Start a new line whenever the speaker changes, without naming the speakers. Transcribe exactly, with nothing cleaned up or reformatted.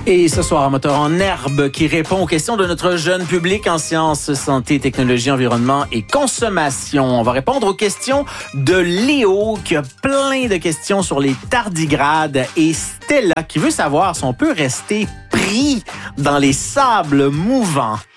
Et ce soir, un moteur en herbe qui répond aux questions de notre jeune public en sciences, santé, technologie, environnement et consommation. On va répondre aux questions de Léo qui a plein de questions sur les tardigrades et Stella qui veut savoir si on peut rester pris dans les sables mouvants.